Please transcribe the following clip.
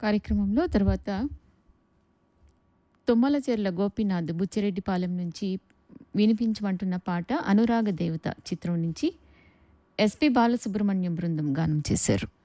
కార్యక్రమంలో తర్వాత తుమ్మలచెర్ల గోపీనాథ్ బుచ్చిరెడ్డిపాలెం నుంచి వినిపించమంటున్న పాట అనురాగ దేవత చిత్రం నుంచి ఎస్పి బాలసుబ్రహ్మణ్యం బృందం గానం చేశారు.